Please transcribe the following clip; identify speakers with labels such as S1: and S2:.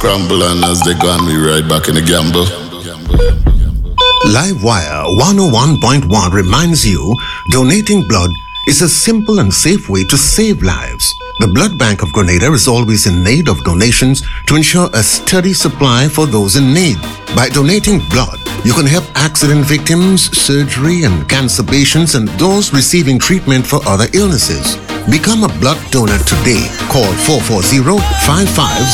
S1: scramble, and as they gone, we right back in the gamble.
S2: Livewire 101.1 reminds you donating blood is a simple and safe way to save lives. The Blood Bank of Grenada is always in need of donations to ensure a steady supply for those in need. By donating blood, you can help accident victims, surgery and cancer patients, and those receiving treatment for other illnesses. Become a blood donor today. Call 440-5500